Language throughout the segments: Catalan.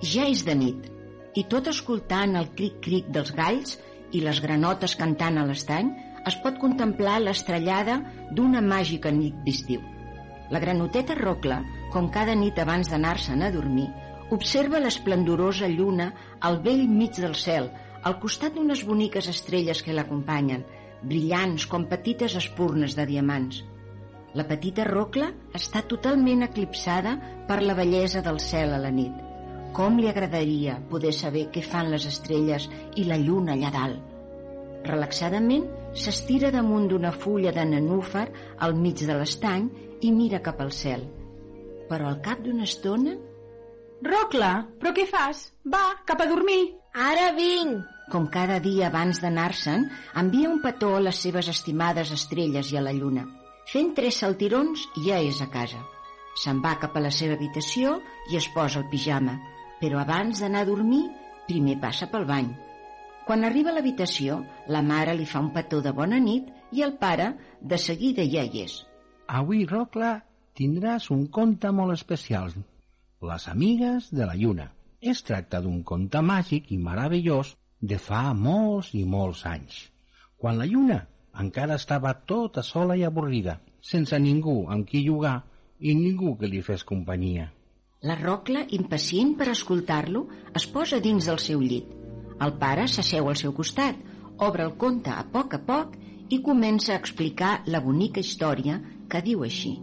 Ja és de nit, i tot escoltant el cric-cric dels galls i les granotes cantant a l'estany, es pot contemplar l'estrellada d'una màgica nit d'estiu. La granoteta Rocla, com cada nit abans d'anar-se'n a dormir, observa l'esplendorosa lluna al bell mig del cel, al costat d'unes boniques estrelles que l'acompanyen, brillants com petites espurnes de diamants. La petita Rocla està totalment eclipsada per la bellesa del cel a la nit. Com li agradaria poder saber què fan les estrelles i la lluna allà dalt. Relaxadament s'estira damunt d'una fulla de nenúfar al mig de l'estany i mira cap al cel. Però al cap d'una estona... Rocla, però què fas? Va, cap a dormir. Ara vinc. Com cada dia abans d'anar-se'n, envia un petó a les seves estimades estrelles i a la lluna. Fent 3 saltirons ja és a casa. Se'n va cap a la seva habitació i es posa el pijama, però abans d'anar a dormir, primer passa pel bany. Quan arriba a l'habitació, la mare li fa un petó de bona nit i el pare de seguida ja hi és. Avui, Rocla, tindràs un conte molt especial. Les amigues de la lluna. Es tracta d'un conte màgic i meravellós de fa molts i molts anys, quan la lluna encara estava tota sola i avorrida, sense ningú amb qui jugar i ningú que li fes companyia. La Rocla, impacient per escoltar-lo, es posa dins del seu llit. El pare s'asseu al seu costat, obre el conte a poc i comença a explicar la bonica història que diu així.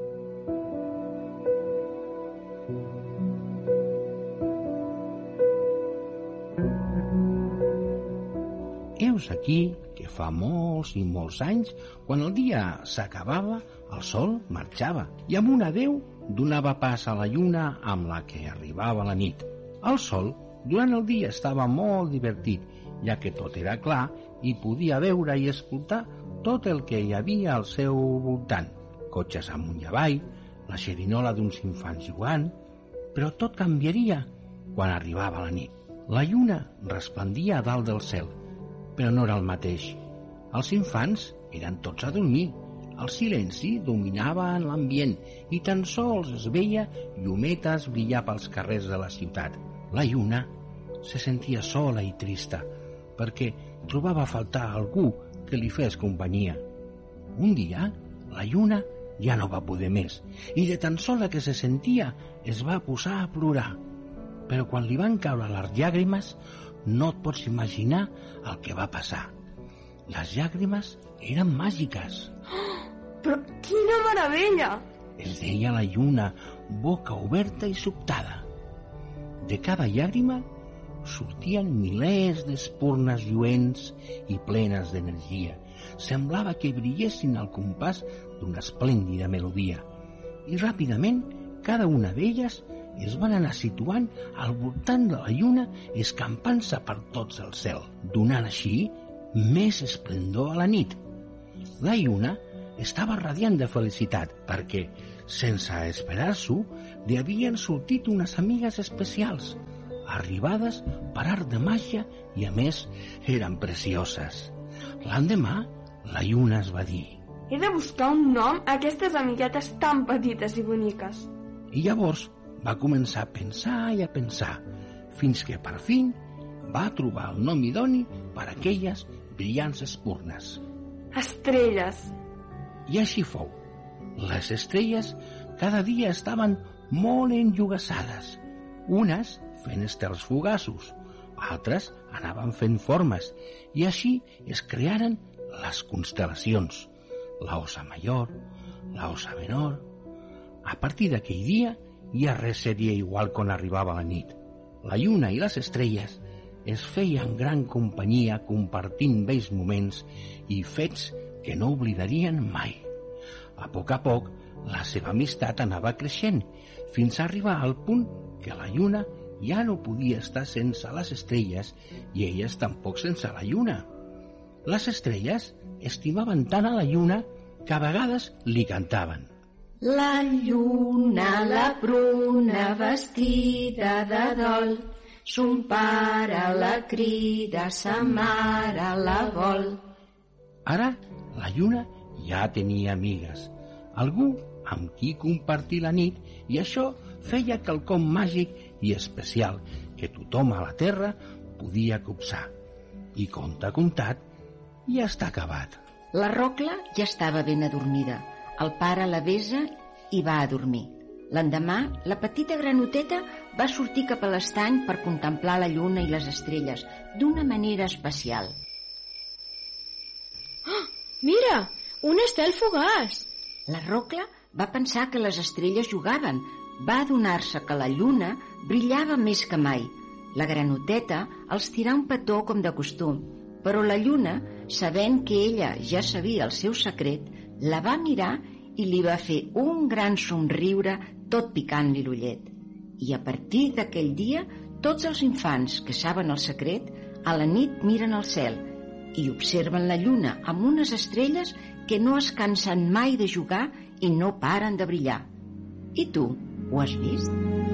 Heus aquí que fa molts i molts anys, quan el dia s'acabava, el sol marxava i amb un adeu donava pas a la lluna amb la que arribava la nit. El sol, durant el dia, estava molt divertit, ja que tot era clar i podia veure i escoltar tot el que hi havia al seu voltant. Cotxes amunt i avall, la xerinola d'uns infants jugant, però tot canviaria quan arribava la nit. La lluna resplendia a dalt del cel, però no era el mateix. Els infants eren tots a dormir. El silenci dominava en l'ambient i tan sols es veia llumetes brillar pels carrers de la ciutat. La lluna se sentia sola i trista perquè trobava a faltar algú que li fes companyia. Un dia, la lluna ja no va poder més i de tan sola que se sentia es va posar a plorar. Però quan li van caure les llàgrimes, no et pots imaginar el que va passar. Les llàgrimes eren màgiques. Però quina meravella! Es deia la lluna, boca oberta i sobtada. De cada llàgrima sortien milers d'espurnes lluents i plenes d'energia. Semblava que brillessin al compàs d'una esplèndida melodia. I ràpidament, cada una d'elles es van anar situant al voltant de la lluna, escampant-se per tots el cel, donant així més esplendor a la nit. La lluna estava radiant de felicitat perquè, sense esperar-s'ho, li havien sortit unes amigues especials, arribades per art de màgia i, a més, eren precioses. L'endemà, la lluna es va dir: he de buscar un nom a aquestes amiguetes tan petites i boniques. I llavors va començar a pensar i a pensar, fins que per fi va trobar el nom idoni per a aquelles brillants espurnes. Estrelles. I així fou. Les estrelles cada dia estaven molt enllugassades, unes fent estels fugaços, altres anaven fent formes, i així es crearen les constel·lacions, la Osa Major, la Osa Menor. A partir d'aquell dia ja res seria igual quan arribava la nit. La lluna i les estrelles es feien gran companyia compartint vells moments i fets que no oblidarien mai. A poc, la seva amistat anava creixent fins a arribar al punt que la lluna ja no podia estar sense les estrelles i elles tampoc sense la lluna. Les estrelles estimaven tant a la lluna que a vegades li cantaven: la lluna, la pruna, vestida de dol, son pare la crida, sa mare la vol. Ara la lluna ja tenia amigues, algú amb qui compartir la nit, i això feia quelcom màgic i especial que tothom a la terra podia copsar. I conte contat, ja està acabat. La Rocla ja estava ben adormida. El pare la besa i va a dormir. L'endemà, la petita granoteta va sortir cap a l'estany per contemplar la lluna i les estrelles d'una manera especial. Oh, mira, un estel fugaç! La Rocla va pensar que les estrelles jugaven. Va adonar-se que la lluna brillava més que mai. La granoteta els tirà un petó com de costum, però la lluna, sabent que ella ja sabia el seu secret, la va mirar i li va fer un gran somriure tot picant-li l'ullet. I a partir d'aquell dia, tots els infants que saben el secret, a la nit miren al cel i observen la lluna amb unes estrelles que no es cansen mai de jugar i no paren de brillar. I tu, ho has vist?